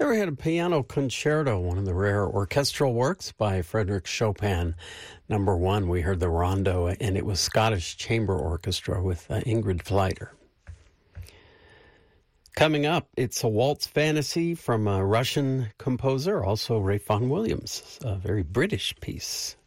There we had a piano concerto, one of the rare orchestral works by Frédéric Chopin. Number one, we heard the rondo, and it was Scottish Chamber Orchestra with Ingrid Fleiter. Coming up, it's a waltz fantasy from a Russian composer, also Ray Vaughan Williams, a very British piece.